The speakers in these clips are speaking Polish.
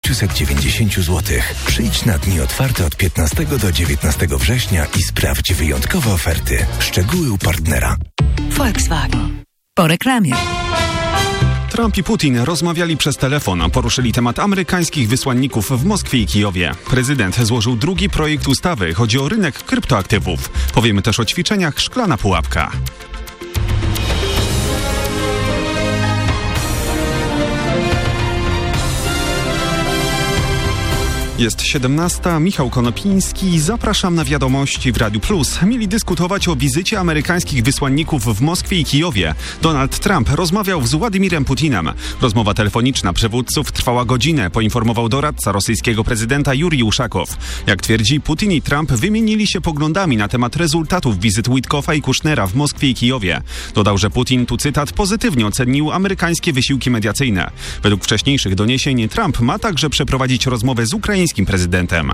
990 zł. Przyjdź na dni otwarte od 15 do 19 września i sprawdź wyjątkowe oferty. Szczegóły u partnera. Volkswagen. Po reklamie. Trump i Putin rozmawiali przez telefon, poruszyli temat amerykańskich wysłanników w Moskwie i Kijowie. Prezydent złożył drugi projekt ustawy, chodzi o rynek kryptoaktywów. Powiemy też o ćwiczeniach Szklana Pułapka. Jest 17. Michał Konopiński. Zapraszam na wiadomości w Radiu Plus. Mieli dyskutować o wizycie amerykańskich wysłanników w Moskwie i Kijowie. Donald Trump rozmawiał z Władimirem Putinem. Rozmowa telefoniczna przywódców trwała godzinę, poinformował doradca rosyjskiego prezydenta Jurij Uszakow. Jak twierdzi, Putin i Trump wymienili się poglądami na temat rezultatów wizyt Witkoffa i Kushnera w Moskwie i Kijowie. Dodał, że Putin, tu cytat, pozytywnie ocenił amerykańskie wysiłki mediacyjne. Według wcześniejszych doniesień Trump ma także przeprowadzić rozmowę z ukraińskim prezydentem.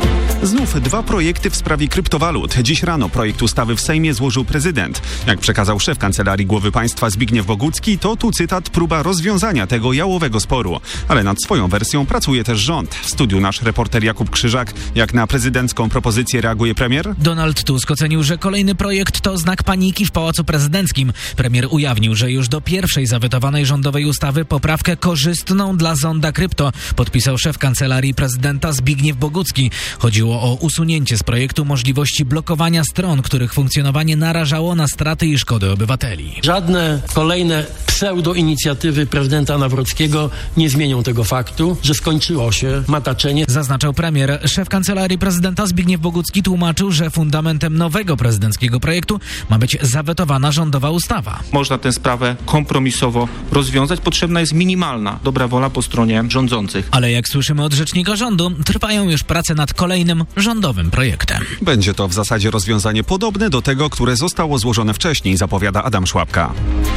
Znów dwa projekty w sprawie kryptowalut. Dziś rano projekt ustawy w Sejmie złożył prezydent. Jak przekazał szef Kancelarii Głowy Państwa Zbigniew Bogucki, to tu cytat próba rozwiązania tego jałowego sporu. Ale nad swoją wersją pracuje też rząd. W studiu nasz reporter Jakub Krzyżak. Jak na prezydencką propozycję reaguje premier? Donald Tusk ocenił, że kolejny projekt to znak paniki w Pałacu Prezydenckim. Premier ujawnił, że już do pierwszej zawetowanej rządowej ustawy poprawkę korzystną dla zonda krypto podpisał szef Kancelarii Prezydenta Zbigniew Bogucki. Chodziło o usunięcie z projektu możliwości blokowania stron, których funkcjonowanie narażało na straty i szkody obywateli. Żadne kolejne pseudo-inicjatywy prezydenta Nawrockiego nie zmienią tego faktu, że skończyło się mataczenie. Zaznaczał premier. Szef Kancelarii Prezydenta Zbigniew Bogucki tłumaczył, że fundamentem nowego prezydenckiego projektu ma być zawetowana rządowa ustawa. Można tę sprawę kompromisowo rozwiązać. Potrzebna jest minimalna dobra wola po stronie rządzących. Ale jak słyszymy od rzecznika rządu, trwają już prace nad kolejnym rządowym projektem. Będzie to w zasadzie rozwiązanie podobne do tego, które zostało złożone wcześniej, zapowiada Adam Szłapka.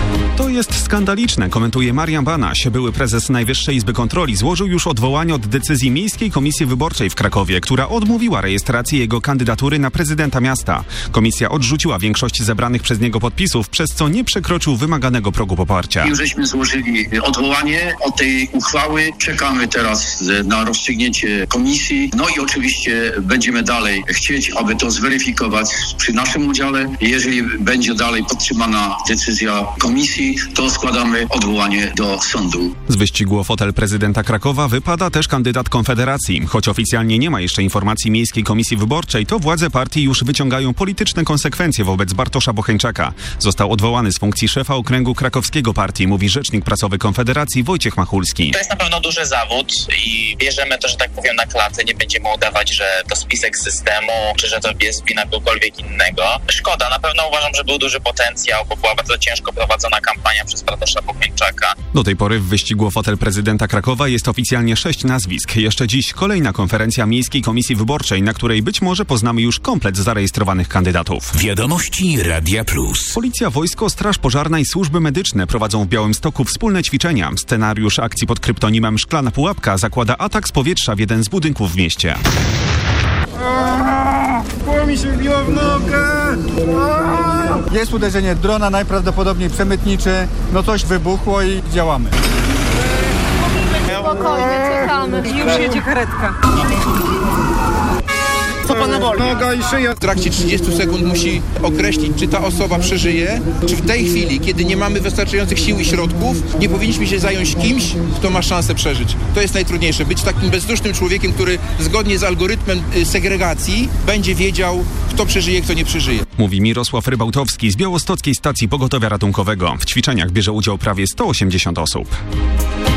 To jest skandaliczne, komentuje Marian Banaś. Były prezes Najwyższej Izby Kontroli złożył już odwołanie od decyzji Miejskiej Komisji Wyborczej w Krakowie, która odmówiła rejestracji jego kandydatury na prezydenta miasta. Komisja odrzuciła większość zebranych przez niego podpisów, przez co nie przekroczył wymaganego progu poparcia. Już żeśmy złożyli odwołanie od tej uchwały. Czekamy teraz na rozstrzygnięcie komisji. No i oczywiście będziemy dalej chcieć, aby to zweryfikować przy naszym udziale. Jeżeli będzie dalej podtrzymana decyzja komisji, to składamy odwołanie do sądu. Z wyścigu o fotel prezydenta Krakowa wypada też kandydat Konfederacji. Choć oficjalnie nie ma jeszcze informacji Miejskiej Komisji Wyborczej, to władze partii już wyciągają polityczne konsekwencje wobec Bartosza Bocheńczaka. Został odwołany z funkcji szefa okręgu krakowskiego partii, mówi rzecznik prasowy Konfederacji Wojciech Machulski. To jest na pewno duży zawód i bierzemy to, że tak powiem, na klatę. Nie będziemy udawać, że to spisek systemu, czy że to jest wina kogokolwiek innego. Szkoda, na pewno uważam, że był duży potencjał, bo była bardzo ciężko prowadzona kampania przez Bartosza Bocheńczaka. Do tej pory w wyścigu o fotel prezydenta Krakowa jest oficjalnie 6 nazwisk. Jeszcze dziś kolejna konferencja Miejskiej Komisji Wyborczej, na której być może poznamy już komplet zarejestrowanych kandydatów. Wiadomości Radia Plus. Policja, wojsko, straż pożarna i służby medyczne prowadzą w Białymstoku wspólne ćwiczenia. Scenariusz akcji pod kryptonimem Szklana Pułapka zakłada atak z powietrza w jeden z budynków w mieście. Mi się wbiło w nogę! Jest uderzenie drona, najprawdopodobniej przemytniczy. No coś wybuchło i działamy. Spokojnie, czekamy. Już jedzie karetka. Co pana boli? Noga i szyja. W trakcie 30 sekund musi określić, czy ta osoba przeżyje, czy w tej chwili, kiedy nie mamy wystarczających sił i środków, nie powinniśmy się zająć kimś, kto ma szansę przeżyć. To jest najtrudniejsze. Być takim bezdusznym człowiekiem, który zgodnie z algorytmem segregacji będzie wiedział, kto przeżyje, kto nie przeżyje. Mówi Mirosław Rybałtowski z Białostockiej Stacji Pogotowia Ratunkowego. W ćwiczeniach bierze udział prawie 180 osób.